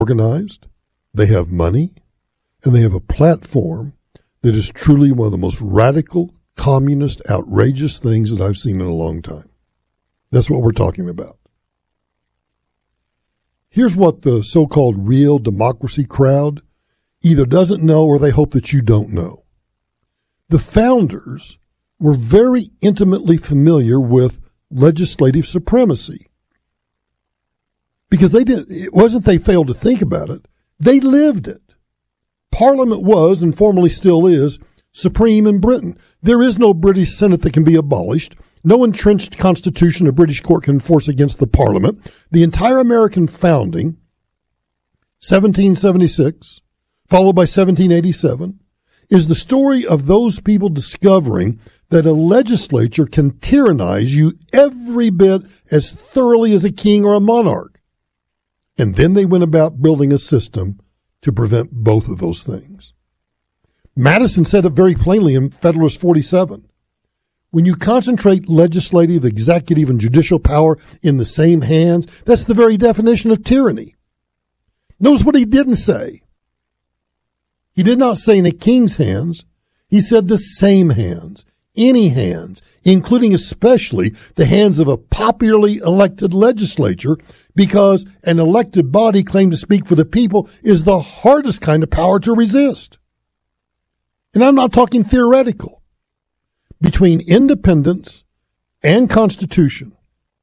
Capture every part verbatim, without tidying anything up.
organized, they have money, and they have a platform that is truly one of the most radical, communist, outrageous things that I've seen in a long time. That's what we're talking about. Here's what the so-called real democracy crowd either doesn't know or they hope that you don't know. The founders were very intimately familiar with legislative supremacy. Because they didn't, it wasn't they failed to think about it, they lived it. Parliament was, and formerly still is, supreme in Britain. There is no British Senate that can be abolished. No entrenched constitution a British court can enforce against the Parliament. The entire American founding, seventeen seventy-six, followed by seventeen eighty-seven, is the story of those people discovering that a legislature can tyrannize you every bit as thoroughly as a king or a monarch. And then they went about building a system to prevent both of those things. Madison said it very plainly in Federalist forty-seven. When you concentrate legislative, executive, and judicial power in the same hands, that's the very definition of tyranny. Notice what he didn't say. He did not say in a king's hands. He said the same hands, any hands, including especially the hands of a popularly elected legislature, because an elected body claimed to speak for the people is the hardest kind of power to resist. And I'm not talking theoretical. Between independence and Constitution,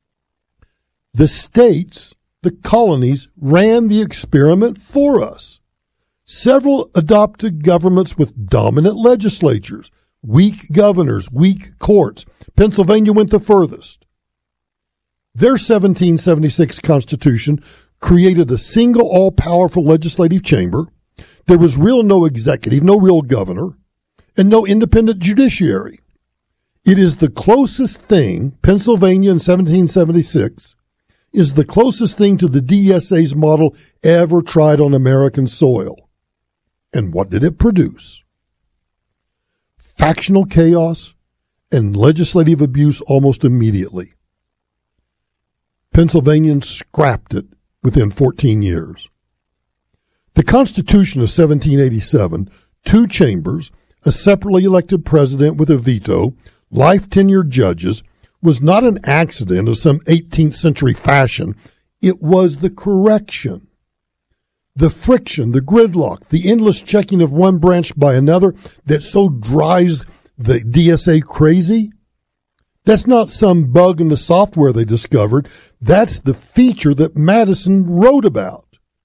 the states, the colonies, ran the experiment for us. Several adopted governments with dominant legislatures, weak governors, weak courts. Pennsylvania went the furthest. Their seventeen seventy-six Constitution created a single all-powerful legislative chamber. There was real no executive, no real governor, and no independent judiciary. It is the closest thing, Pennsylvania in seventeen seventy-six, is the closest thing to the D S A's model ever tried on American soil. And what did it produce? Factional chaos and legislative abuse almost immediately. Pennsylvanians scrapped it within fourteen years. The Constitution of seventeen eighty-seven, two chambers, a separately elected president with a veto, life-tenured judges, was not an accident of some eighteenth century fashion. It was the correction. The friction, the gridlock, the endless checking of one branch by another that so drives the D S A crazy. That's not some bug in the software they discovered. That's the feature that Madison wrote about.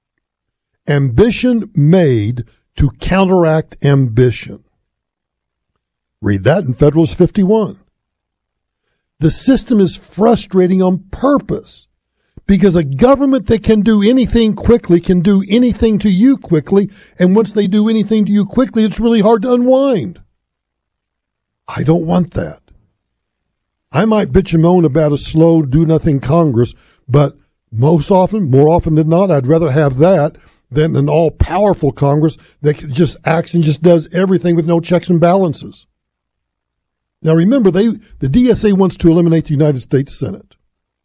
Ambition made to counteract ambition. Read that in Federalist fifty-one. The system is frustrating on purpose because a government that can do anything quickly can do anything to you quickly, and once they do anything to you quickly, it's really hard to unwind. I don't want that. I might bitch and moan about a slow, do-nothing Congress, but most often, more often than not, I'd rather have that than an all-powerful Congress that just acts and just does everything with no checks and balances. Now remember, they the D S A wants to eliminate the United States Senate.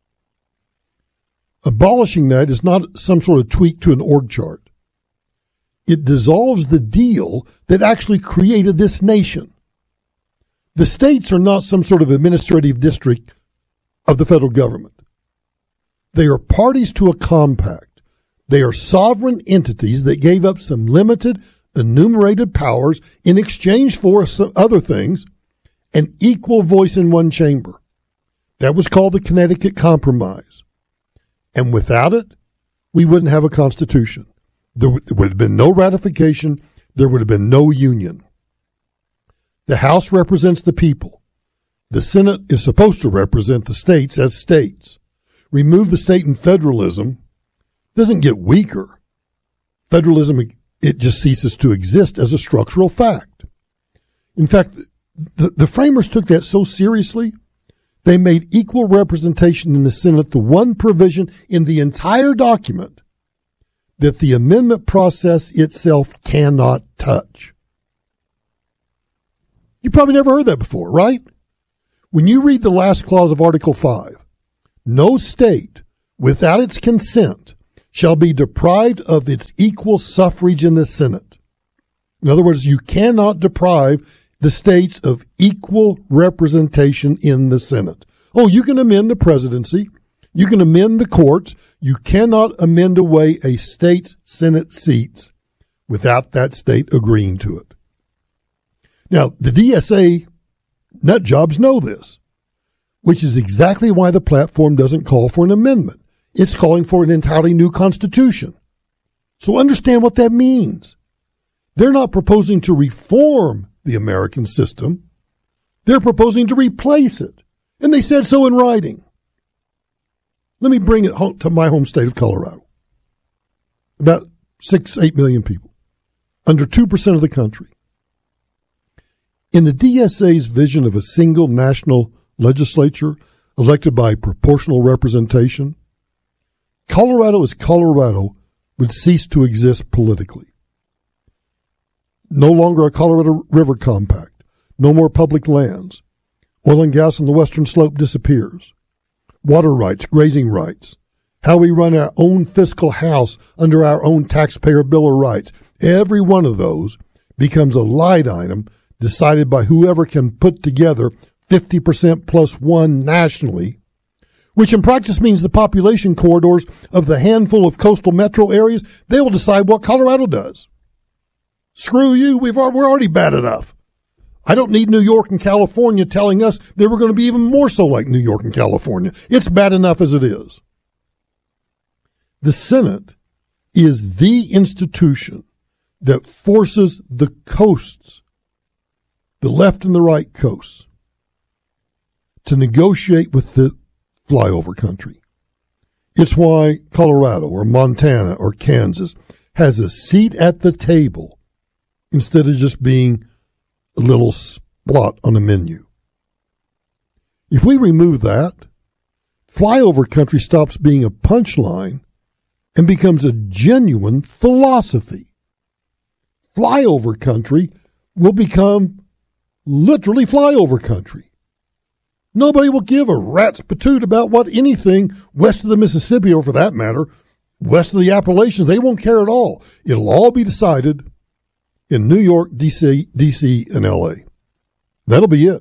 Abolishing that is not some sort of tweak to an org chart. It dissolves the deal that actually created this nation. The states are not some sort of administrative district of the federal government. They are parties to a compact. They are sovereign entities that gave up some limited, enumerated powers in exchange for some other things, an equal voice in one chamber. That was called the Connecticut Compromise. And without it, we wouldn't have a constitution. There would have been no ratification. There would have been no union. The House represents the people. The Senate is supposed to represent the states as states. Remove the state and federalism, doesn't get weaker. Federalism, it just ceases to exist as a structural fact. In fact, the, the framers took that so seriously, they made equal representation in the Senate the one provision in the entire document that the amendment process itself cannot touch. You probably never heard that before, right? When you read the last clause of Article five, no state, without its consent, shall be deprived of its equal suffrage in the Senate. In other words, you cannot deprive the states of equal representation in the Senate. Oh, you can amend the presidency. You can amend the courts. You cannot amend away a state's Senate seats without that state agreeing to it. Now, the D S A nut jobs know this, which is exactly why the platform doesn't call for an amendment. It's calling for an entirely new constitution. So understand what that means. They're not proposing to reform the American system. They're proposing to replace it. And they said so in writing. Let me bring it home to my home state of Colorado. About six, eight million people. Under two percent of the country. In the D S A's vision of a single national legislature elected by proportional representation, Colorado as Colorado would cease to exist politically. No longer a Colorado River Compact. No more public lands. Oil and gas on the western slope disappears. Water rights, grazing rights. How we run our own fiscal house under our own taxpayer bill of rights. Every one of those becomes a light item decided by whoever can put together fifty percent plus one nationally, which in practice means the population corridors of the handful of coastal metro areas, they will decide what Colorado does. Screw you, we've, we're already bad enough. I don't need New York and California telling us that we're going to be even more so like New York and California. It's bad enough as it is. The Senate is the institution that forces the coasts, the left and the right coasts, to negotiate with the flyover country. It's why Colorado or Montana or Kansas has a seat at the table instead of just being a little spot on a menu. If we remove that, flyover country stops being a punchline and becomes a genuine philosophy. Flyover country will become literally flyover country. Nobody will give a rat's patoot about what anything west of the Mississippi, or for that matter, west of the Appalachians, they won't care at all. It'll all be decided in New York, D C, D C, and L A. That'll be it.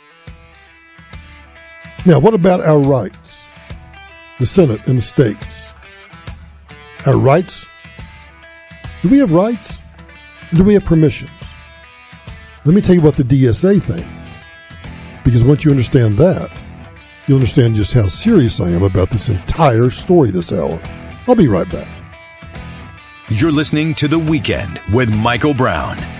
Now, what about our rights? The Senate and the states. Our rights? Do we have rights? Or do we have permissions? Let me tell you what the D S A thinks. Because once you understand that, you'll understand just how serious I am about this entire story this hour. I'll be right back. You're listening to The Weekend with Michael Brown